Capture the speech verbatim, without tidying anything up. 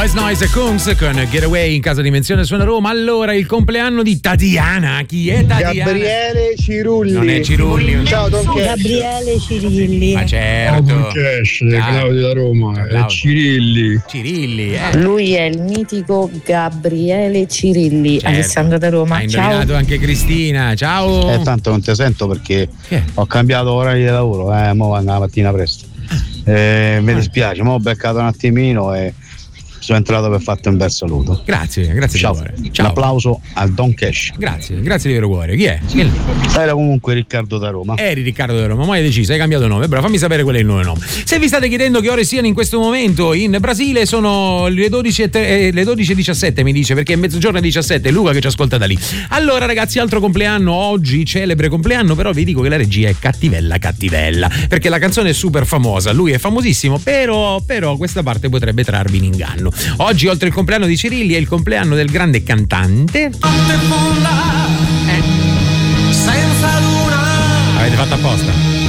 Boys Noise e Kungs con Getaway in casa Dimensione suona Roma. Allora, il compleanno di Tatiana. Chi è Tatiana? Gabriele Cirulli. Non è Cirulli. Ciao Don Cash. Gabriele Cirilli. Ma certo. Don Cash, Claudio da Roma. Claudio. E Cirilli. Cirilli, eh. Lui è il mitico Gabriele Cirilli. Certo. Alessandro da Roma. Ha Ciao. indovinato anche Cristina. Ciao. Eh, tanto non ti sento perché Che? ho cambiato orario di lavoro, eh, mo vengo la mattina presto. Eh, mi dispiace, mo ho beccato un attimino e sono entrato per farti un bel saluto. Grazie, grazie Ciao. di cuore. Un Ciao. applauso al Don Cash. Grazie, grazie di vero cuore. Chi è? Chi è? Era comunque Riccardo da Roma. Eri Riccardo da Roma, ma hai deciso, hai cambiato nome. Bravo, fammi sapere qual è il nuovo nome. Se vi state chiedendo che ore siano in questo momento in Brasile, sono le dodici e tre, eh, le dodici e diciassette, mi dice, perché è mezzogiorno e diciassette. È Luca che ci ascolta da lì. Allora, ragazzi, altro compleanno oggi, celebre compleanno, però vi dico che la regia è cattivella, cattivella, perché la canzone è super famosa, lui è famosissimo, però, però questa parte potrebbe trarvi in inganno. Oggi, oltre il compleanno di Cirilli, è il compleanno del grande cantante. Eh. Avete fatto apposta.